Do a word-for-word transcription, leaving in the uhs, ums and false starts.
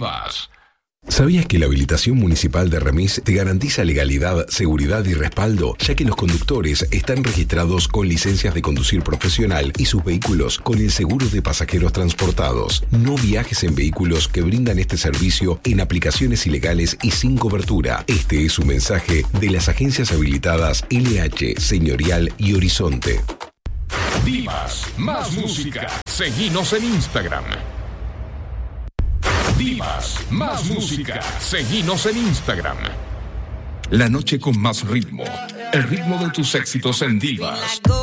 Divas. ¿Sabías que la habilitación municipal de Remis te garantiza legalidad, seguridad y respaldo, ya que los conductores están registrados con licencias de conducir profesional y sus vehículos con el seguro de pasajeros transportados? No viajes en vehículos que brindan este servicio en aplicaciones ilegales y sin cobertura. Este es un mensaje de las agencias habilitadas L H, Señorial y Horizonte. Divas, más música. Seguinos en Instagram. Divas, más música. Seguinos en Instagram. La noche con más ritmo. El ritmo de tus éxitos en Divas.